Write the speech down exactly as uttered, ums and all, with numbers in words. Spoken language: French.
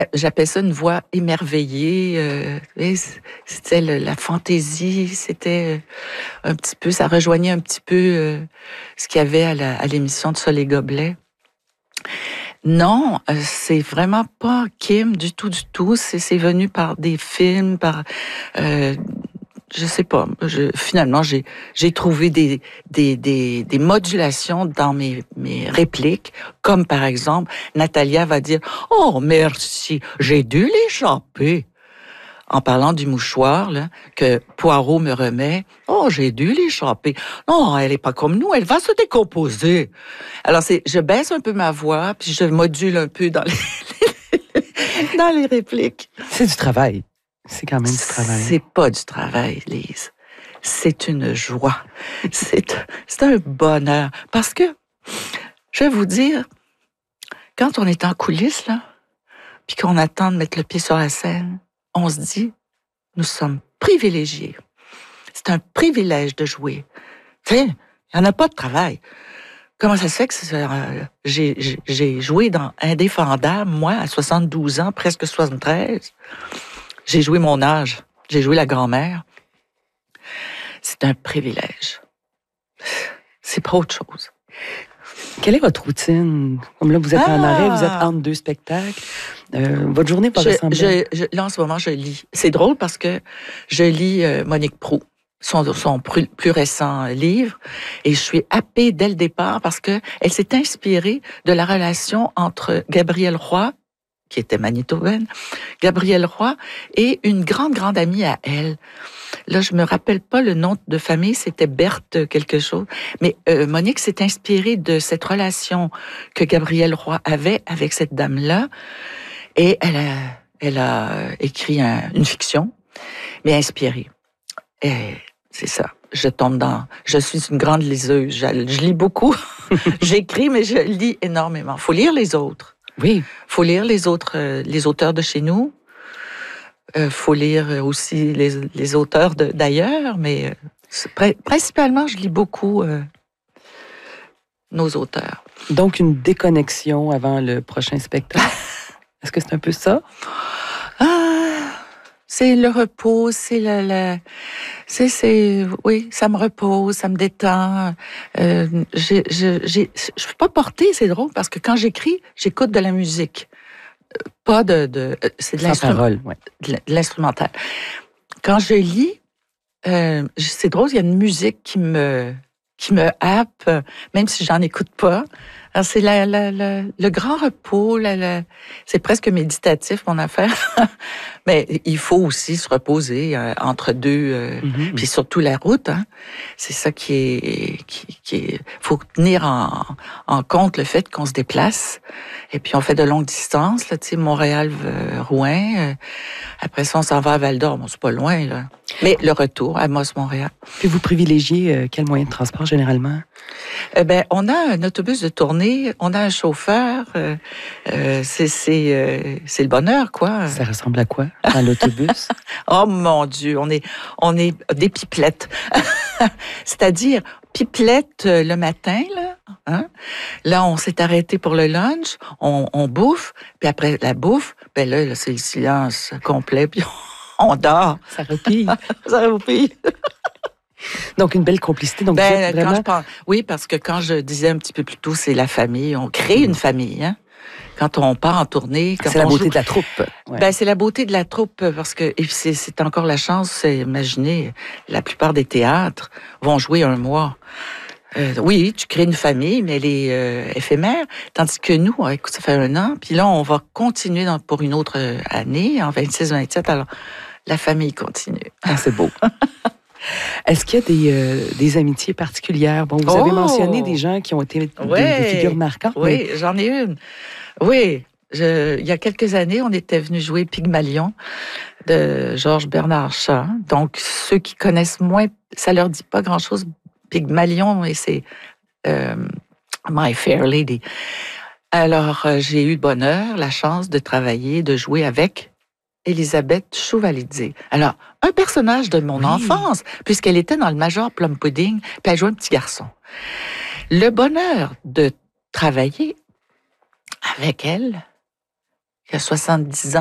J'appelle ça une voix émerveillée. Euh, c'était le, la fantaisie, c'était un petit peu, ça rejoignait un petit peu euh, ce qu'il y avait à, la, à l'émission de Sol et Gobelets. Non, euh, c'est vraiment pas Kim du tout, du tout. C'est, c'est venu par des films, par... Euh, je sais pas. Je, finalement, j'ai, j'ai trouvé des, des, des, des modulations dans mes, mes répliques, comme par exemple, Natalia va dire « Oh, merci, j'ai dû l'échapper ». En parlant du mouchoir là, que Poirot me remet. « Oh, j'ai dû l'échapper. Non, elle est pas comme nous, elle va se décomposer. » Alors, c'est, je baisse un peu ma voix, puis je module un peu dans les, dans les répliques. C'est du travail. C'est quand même du travail. C'est pas du travail, Lise. C'est une joie. C'est, c'est un bonheur. Parce que, je vais vous dire, quand on est en coulisses, là, puis qu'on attend de mettre le pied sur la scène, on se dit, nous sommes privilégiés. C'est un privilège de jouer. Tu sais, il n'y en a pas de travail. Comment ça se fait que c'est, euh, j'ai, j'ai, j'ai joué dans Indéfendable, moi, à soixante-douze ans, presque soixante-treize. J'ai joué mon âge. J'ai joué la grand-mère. C'est un privilège. C'est pas autre chose. Quelle est votre routine? Comme là, vous êtes ah! en arrêt, vous êtes entre deux spectacles. Euh, votre journée va ressembler? Je, je, là, en ce moment, je lis. C'est drôle parce que je lis euh, Monique Proulx, son, son plus, plus récent livre, et je suis happée dès le départ parce que elle s'est inspirée de la relation entre Gabrielle Roy, qui était manitobaine, Gabrielle Roy, et une grande, grande amie à elle. Là, je me rappelle pas le nom de famille, c'était Berthe quelque chose. Mais euh, Monique s'est inspirée de cette relation que Gabrielle Roy avait avec cette dame-là, et elle a, elle a écrit un, une fiction, mais inspirée. Et c'est ça. Je tombe dans... Je suis une grande liseuse. Je, je lis beaucoup. J'écris, mais je lis énormément. Faut lire les autres. Oui. Faut lire les autres, euh, les auteurs de chez nous. Euh, faut lire aussi les, les auteurs de, d'ailleurs, mais euh, principalement, je lis beaucoup euh, nos auteurs. Donc, une déconnexion avant le prochain spectacle. Est-ce que c'est un peu ça? Ah, c'est le repos, c'est le... le c'est, c'est, oui, ça me repose, ça me détend. Euh, j'ai, j'ai, j'ai, je peux pas porter, c'est drôle, parce que quand j'écris, j'écoute de la musique. Pas de... de c'est de, l'instru... parole, ouais. de l'instrumental. Quand je lis, euh, c'est drôle, il y a une musique qui me, qui me happe, même si j'en écoute pas. Alors, c'est la, la, la, le grand repos, la, la, c'est presque méditatif, mon affaire. Mais il faut aussi se reposer euh, entre deux, euh, mm-hmm. Puis surtout la route. Hein, c'est ça qui est... qui, qui est, faut tenir en, en compte le fait qu'on se déplace. Et puis, on fait de longues distances, là, tu sais, Montréal-Rouen. Euh, après ça, on s'en va à Val-d'Or. Bon, c'est pas loin, là. Mais le retour à Amos-Montréal. Puis vous privilégiez euh, quel moyen de transport, généralement? Eh ben, on a un autobus de tournée, on a un chauffeur. Euh, euh, c'est, c'est, euh, c'est le bonheur, quoi. Ça ressemble à quoi, dans l'autobus? Oh, mon Dieu, on est, on est des pipelettes. C'est-à-dire, pipelette le matin, là. Hein? Là, on s'est arrêté pour le lunch, on, on bouffe, puis après la bouffe, ben là, là c'est le silence complet, puis on, on dort. Ça repille. Ça repille. Donc, une belle complicité. Donc, ben, vraiment... quand je pense, oui, parce que quand je disais un petit peu plus tôt, c'est la famille. On crée mmh. une famille, hein? Quand on part en tournée. Quand c'est la on beauté joue... de la troupe. Ouais. Ben, c'est la beauté de la troupe, parce que et c'est, c'est encore la chance, c'est, imaginez, la plupart des théâtres vont jouer un mois. Euh, oui, tu crées une famille, mais elle est euh, éphémère. Tandis que nous, écoute, ça fait un an, puis là, on va continuer dans, pour une autre année, en vingt-six vingt-sept. Alors, la famille continue. Ah, c'est beau. Est-ce qu'il y a des, euh, des amitiés particulières? Bon, vous oh! avez mentionné des gens qui ont été ouais. des, des figures marquantes. Oui, mais... j'en ai une. Oui, je, il y a quelques années, on était venu jouer Pygmalion de Georges Bernard Shaw. Donc, ceux qui connaissent moins, ça leur dit pas grand-chose. Pygmalion, et c'est euh, My Fair Lady. Alors, euh, j'ai eu le bonheur, la chance de travailler, de jouer avec Élisabeth Chouvalidze. Alors, un personnage de mon oui. enfance, puisqu'elle était dans le Major Plum Pudding, puis elle jouait un petit garçon. Le bonheur de travailler avec elle, il y a soixante-dix ans.